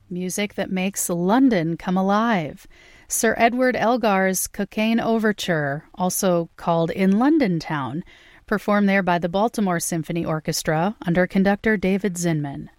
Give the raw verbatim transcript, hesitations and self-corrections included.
music that makes London come alive. Sir Edward Elgar's Cocaine Overture, also called In London Town, performed there by the Baltimore Symphony Orchestra under conductor David Zinman.